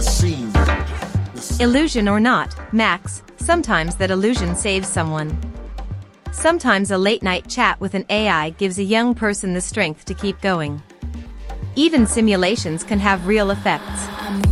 Illusion or not, Max, sometimes that illusion saves someone. Sometimes a late-night chat with an AI gives a young person the strength to keep going. Even simulations can have real effects.